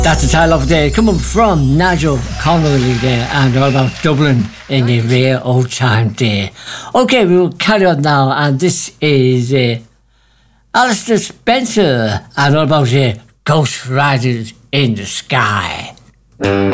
That's the title of the day, coming from Nigel Connolly there, and all about Dublin in the rare old time day. Okay, we'll carry on now, and this is Alistair Spencer, and all about Ghost Riders in the Sky.